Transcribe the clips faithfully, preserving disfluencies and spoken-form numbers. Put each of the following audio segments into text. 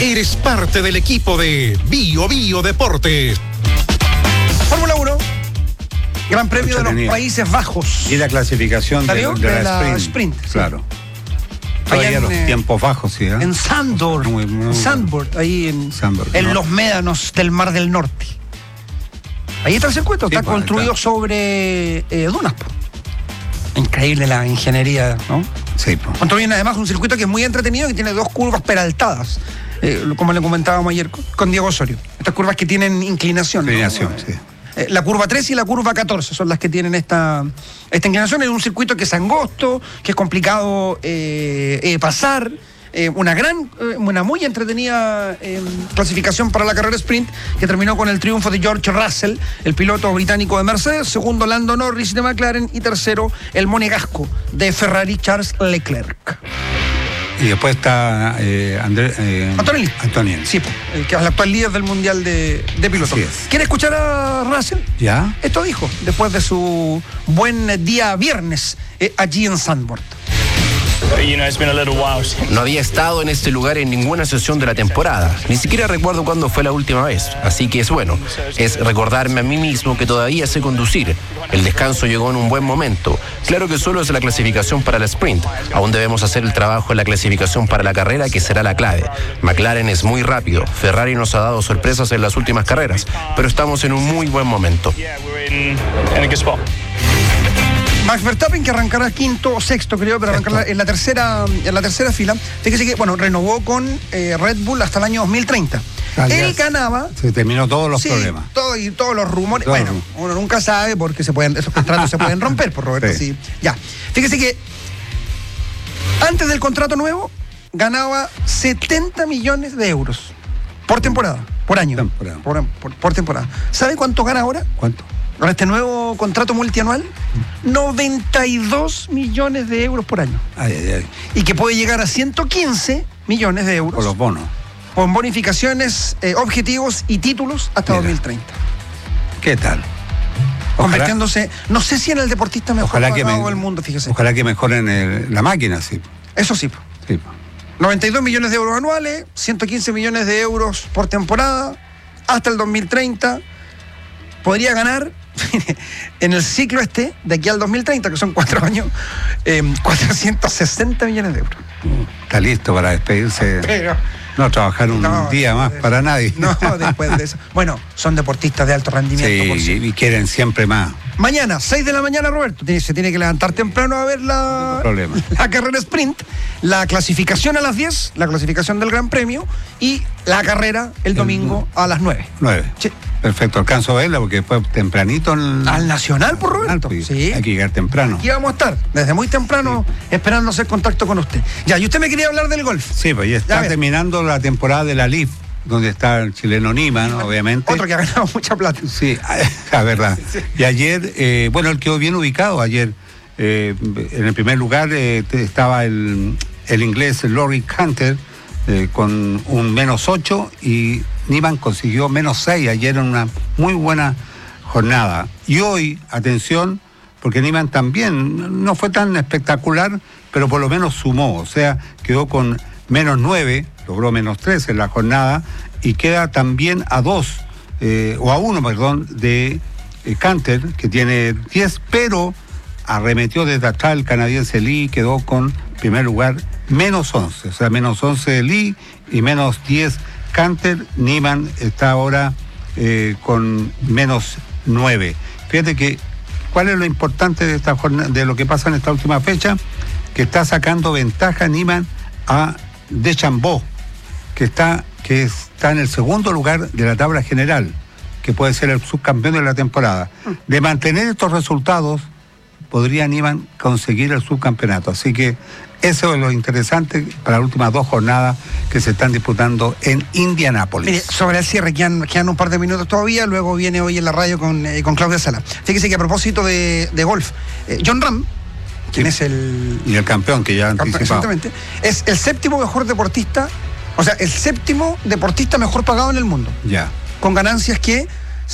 Eres parte del equipo de Bio Bio Deportes. Fórmula uno. Gran Premio de los Países Bajos. Y la clasificación de, de, de la, la sprint. sprint sí. Claro. Todavía en, los eh, tiempos bajos, sí. ¿eh? En Zandvoort. Muy, muy, en Zandvoort, ahí en, Zandvoort, en ¿no? los médanos del Mar del Norte. Ahí está el circuito, Sí, está pues, construido está. sobre eh, dunas. Po. Increíble la ingeniería, ¿no? Sí, pues. Construyen además un circuito que es muy entretenido, que tiene dos curvas peraltadas, eh, como le comentábamos ayer con, con Diego Osorio. Estas curvas que tienen inclinación. Inclinación, ¿no? sí. Eh, La curva tres y la curva catorce son las que tienen esta, esta inclinación. Es un circuito que es angosto, que es complicado eh, eh, pasar. Eh, una gran, eh, una muy entretenida eh, clasificación para la carrera sprint, que terminó con el triunfo de George Russell, el piloto británico de Mercedes, segundo Lando Norris de McLaren y tercero el monegasco de Ferrari, Charles Leclerc. Y después está eh, André, eh, Antonelli. Antonelli. Sí, el que es el actual líder del mundial de, de pilotos. Así es. ¿Quiere escuchar a Russell? ¿Ya? Esto dijo después de su buen día viernes eh, allí en Zandvoort. No había estado en este lugar en ninguna sesión de la temporada. Ni siquiera recuerdo cuándo fue la última vez. Así que es bueno. Es recordarme a mí mismo que todavía sé conducir. El descanso llegó en un buen momento. Claro que solo es la clasificación para la sprint. Aún debemos hacer el trabajo en la clasificación para la carrera, que será la clave. McLaren es muy rápido. Ferrari nos ha dado sorpresas en las últimas carreras. Pero estamos en un muy buen momento. Max Verstappen, que arrancará quinto o sexto, creo, pero arrancará en la tercera, en la tercera fila. Fíjese que, bueno, renovó con eh, Red Bull hasta el año dos mil treinta. Aliás, Él ganaba. Se terminó todos los sí, problemas. Todo, y todos los rumores. Todo. Bueno, uno nunca sabe porque se pueden, esos contratos se pueden romper, por Roberto. Sí. Sí. Ya. Fíjese que antes del contrato nuevo ganaba setenta millones de euros por temporada, por año. Temporada. Por, por, por temporada. ¿Sabe cuánto gana ahora? ¿Cuánto? Con este nuevo contrato multianual, noventa y dos millones de euros por año. Ay, ay, ay. Y que puede llegar a ciento quince millones de euros Por los bonos. con bonificaciones, eh, objetivos y títulos hasta Mira. dos mil treinta. ¿Qué tal? Ojalá, Convirtiéndose, no sé si en el deportista mejor ojalá que, pagado me- del mundo, fíjese. ojalá que mejoren el- la máquina, sí. Eso sí. po. Sí. noventa y dos millones de euros anuales, ciento quince millones de euros por temporada, hasta el dos mil treinta. Podría ganar en el ciclo este, de aquí al dos mil treinta, que son cuatro años, eh, cuatrocientos sesenta millones de euros. Está listo para despedirse. Pero, No trabajar un no, día más después- para nadie. No, después de eso. Bueno, son deportistas de alto rendimiento. por Sí, cierto. y quieren siempre más. Mañana, seis de la mañana, Roberto, tiene- se tiene que levantar temprano a ver la, No problema. la carrera sprint, la clasificación a las diez, la clasificación del Gran Premio y la carrera el domingo a las nueve. Nueve. Sí. Perfecto, alcanzo a verla porque fue tempranito. En, Al Nacional, por Roberto. pues, Sí. Hay que llegar temprano. Aquí vamos a estar, desde muy temprano, esperando hacer contacto con usted. Ya, y usted me quería hablar del golf. Sí, pues ya Ya está ves. terminando la temporada de la L I F, donde está el chileno Niman, obviamente. Otro que ha ganado mucha plata. Sí, la verdad. Y ayer, eh, bueno, él quedó bien ubicado ayer. Eh, en el primer lugar eh, estaba el, el inglés Laurie Canter eh, con un menos ocho y Niman consiguió menos seis ayer en una muy buena jornada. Y hoy, atención, porque Niman también no fue tan espectacular, pero por lo menos sumó, o sea, quedó con menos nueve, logró menos tres en la jornada y queda también a dos, eh, o a uno, perdón, de eh, Canter, que tiene diez, pero arremetió desde atrás el canadiense Lee, quedó con primer lugar menos once, o sea, menos once Lee y menos diez Canter. Niman está ahora eh, con menos nueve. Fíjate que, ¿cuál es lo importante de esta jornada, de lo que pasa en esta última fecha? Que está sacando ventaja Niman a Deschambault, que está, que está en el segundo lugar de la tabla general, que puede ser el subcampeón de la temporada. De mantener estos resultados, podría Niman conseguir el subcampeonato. Así que eso es lo interesante para las últimas dos jornadas que se están disputando en Indianápolis. Mire, sobre el cierre, quedan, quedan un par de minutos todavía, luego viene hoy en la radio con, eh, con Claudia Sala. Fíjese que a propósito de, de golf, eh, John Ram, quien Sí. es el... Y el campeón que ya campeón, anticipado. exactamente, es el séptimo mejor deportista, o sea, el séptimo deportista mejor pagado en el mundo, Ya. con ganancias que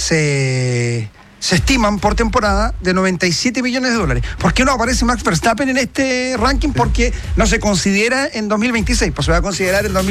se... se estiman por temporada de noventa y siete millones de dólares. ¿Por qué no aparece Max Verstappen en este ranking? Porque no se considera en dos mil veintiséis, pues se va a considerar en dos mil